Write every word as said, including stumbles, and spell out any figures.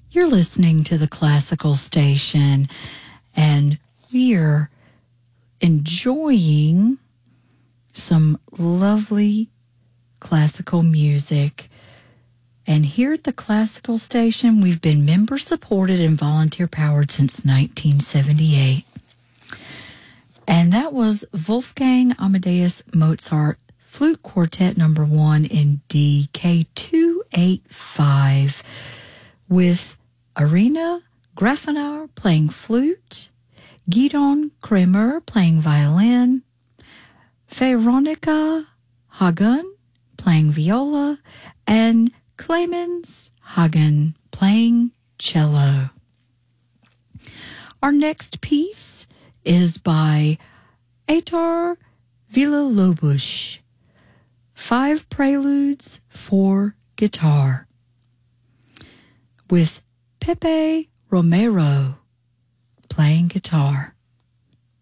You're listening to the Classical Station, and we're enjoying some lovely classical music. And here at the Classical Station, we've been member-supported and volunteer-powered since nineteen seventy-eight. And that was Wolfgang Amadeus Mozart Flute Quartet number one in D, K two eighty-five, with Irina Grafenauer playing flute, Gidon Kremer playing violin, Veronica Hagen playing viola, and Clemens Hagen playing cello. Our next piece is by Aitor Villa-Lobos, Five Preludes for Guitar, with Pepe Romero playing guitar.